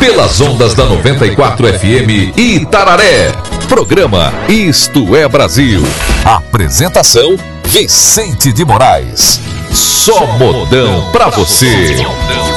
pelas ondas da 94 FM Itararé. Programa Isto é Brasil. Apresentação Vicente de Moraes. Só modão pra você.